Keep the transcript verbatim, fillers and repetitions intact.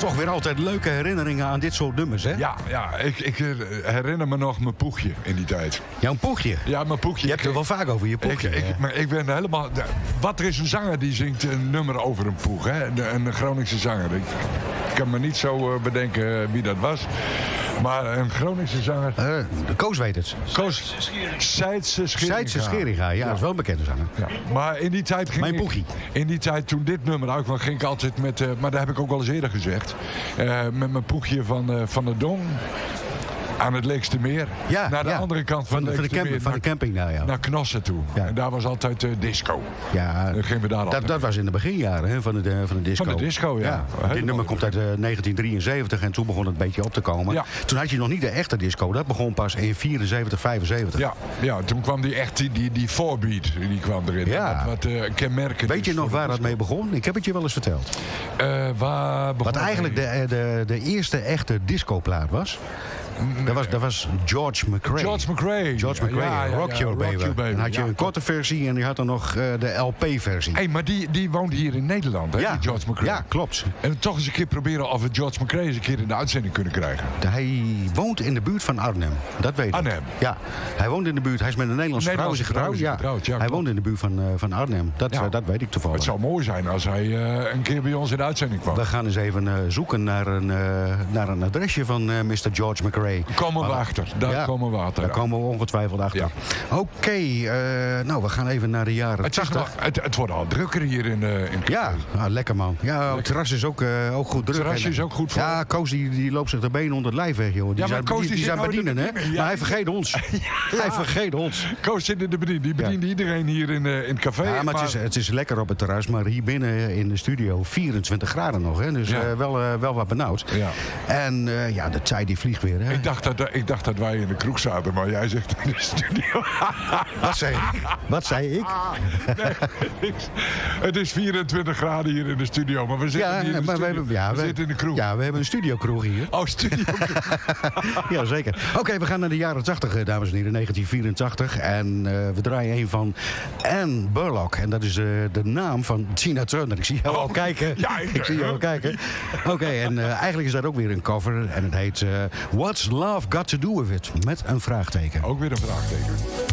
toch weer altijd leuke herinneringen aan dit soort nummers, hè? Ja, ja ik, ik herinner me nog mijn poegje in die tijd. Jouw poegje? Ja, mijn poegje. Je hebt er wel vaak over je poegje. Ik, ik, maar ik ben helemaal... Wat er is een zanger die zingt een nummer over een poeg, hè? Een, een Groningse zanger. Ik, ik kan me niet zo bedenken wie dat was. Maar een Groningse zanger... Uh, de Koos weet het. Koos Seitse Scheringa. Seitse Scheringa, ja, ja, dat is wel een bekende zanger. Ja. Maar in die tijd ging Mijn ik, poegie. In die tijd, toen dit nummer uitkwam, ging ik altijd met... Uh, maar dat heb ik ook wel eens eerder gezegd. Uh, met mijn poegje van, uh, van de Dong... aan het Leekstermeer. Ja, naar de ja. andere kant van, van, van, de, camp, van naar, de camping daar, ja. Naar Knossen toe. Ja. En daar was altijd uh, disco. Ja, dan gingen we daar dat, dat was in de beginjaren hè, van, de, van de disco. Van de disco, ja. ja. Dit nummer komt uit uh, negentien drieënzeventig en toen begon het een beetje op te komen. Ja. Toen had je nog niet de echte disco. Dat begon pas in vierenzeventig, vijfenzeventig. Ja, ja, toen kwam die echt, die, die, die voorbeat, die kwam erin. Ja. Wat, wat uh, kenmerkend. Weet je nog waar dat mee begon? Ik heb het je wel eens verteld. Uh, waar begon Wat eigenlijk de, de, de eerste echte discoplaat was. Dat was, dat was George McRae. George McRae. George McRae, ja, ja, Rock, ja, Your, Rock Baby. Your Baby. En had je ja, een korte versie en die had dan nog uh, de L P-versie. Hé, hey, maar die, die woont hier in Nederland, hè, ja, die George McRae. Ja, klopt. En toch eens een keer proberen of we George McRae eens een keer in de uitzending kunnen krijgen. Hij woont in de buurt van Arnhem. Dat weet ik. Arnhem? Ja, hij woont in de buurt. Hij is met een Nederlandse, Nederlandse vrouw getrouwd. Ja. getrouwd. Ja, hij klopt. woont in de buurt van, uh, van Arnhem. Dat, ja. uh, dat weet ik toevallig. Het zou mooi zijn als hij uh, een keer bij ons in de uitzending kwam. We gaan eens even uh, zoeken naar een, uh, naar een adresje van uh, mister George McRae. Komen we maar, achter. Daar ja, komen we achter. Daar ja. komen we ongetwijfeld achter. Ja. Oké, okay, uh, nou we gaan even naar de jaren het tachtig. Nog, het, het wordt al drukker hier in uh, in Ja, ah, lekker man. Ja, lekker. Het terras is ook, uh, ook goed druk. Het terras is ook goed voor. Ja, Koos die, die loopt zich de benen onder het lijf weg, joh. Die ja, zijn, Koos, die, die, die zijn bedienen, hè? Ja. Maar hij vergeet ons. ja. Hij vergeet ons. Koos zit in de bediening. Die bedient ja. iedereen hier in, uh, in het café. Ja, maar, maar... Het, is, het is lekker op het terras. Maar hier binnen in de studio vierentwintig graden nog, hè? Dus ja. uh, wel, uh, wel wat benauwd. Ja. En uh, ja, de tijd die vliegt weer, hè? Ik dacht, dat, ik dacht dat wij in de kroeg zaten, maar jij zegt in de studio. Wat zei ik? Wat zei ik? Nee, het is vierentwintig graden hier in de studio, maar we zitten ja, hier in de maar studio. We, hebben, ja, we, we zitten in de kroeg. Ja, we hebben een studiokroeg hier. Oh, studiokroeg. Ja, zeker. Oké, okay, we gaan naar de jaren tachtig, dames en heren, negentien vierentachtig. En uh, we draaien een van Anne Burlock. En dat is uh, de naam van Tina Turner. Ik zie jou oh, al kijken. Ja, ik, ik zie jou al kijken. Oké, okay, en uh, eigenlijk is dat ook weer een cover. En het heet uh, What's Love Got to Do With It? Met een vraagteken. Ook weer een vraagteken.